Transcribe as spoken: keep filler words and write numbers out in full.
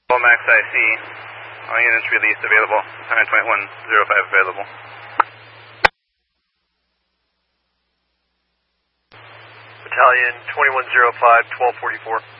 Max I C. All units released available. one twenty-one oh five available. Battalion twenty-one oh five, twelve forty-four.